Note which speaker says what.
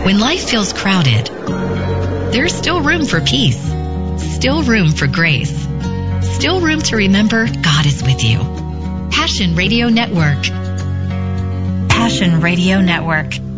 Speaker 1: When life feels crowded, there's still room for peace, still room for grace, still room to remember God is with you. Passion Radio Network. Passion Radio Network.